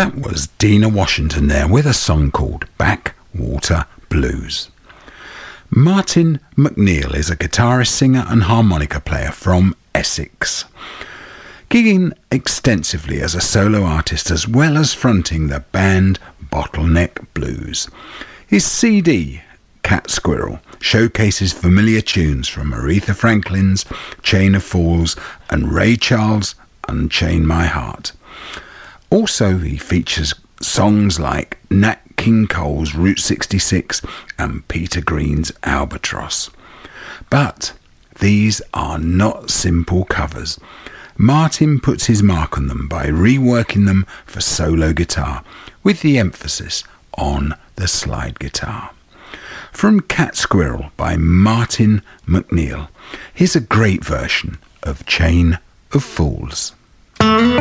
That was Dinah Washington there with a song called Backwater Blues. Martin McNeil is a guitarist, singer and harmonica player from Essex, gigging extensively as a solo artist as well as fronting the band Bottleneck Blues. His CD, Cat Squirrel, showcases familiar tunes from Aretha Franklin's Chain of Fools and Ray Charles' Unchain My Heart. Also, he features songs like Nat King Cole's Route 66 and Peter Green's Albatross. But these are not simple covers. Martin puts his mark on them by reworking them for solo guitar, with the emphasis on the slide guitar. From Cat Squirrel by Martin McNeil, here's a great version of Chain of Fools.